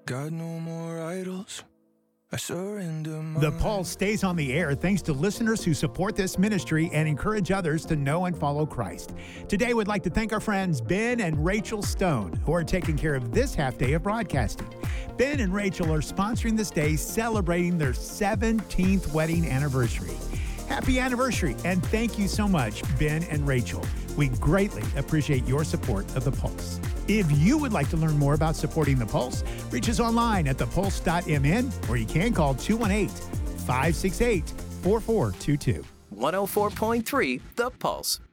Got no more idols. I surrender my... The Pulse stays on the air thanks to listeners who support this ministry and encourage others to know and follow Christ. Today, we'd like to thank our friends Ben and Rachel Stone, who are taking care of this half day of broadcasting. Ben and Rachel are sponsoring this day, celebrating their 17th wedding anniversary. Happy anniversary, and thank you so much, Ben and Rachel. We greatly appreciate your support of The Pulse. If you would like to learn more about supporting The Pulse, reach us online at thepulse.mn, or you can call 218-568-4422. 104.3 The Pulse.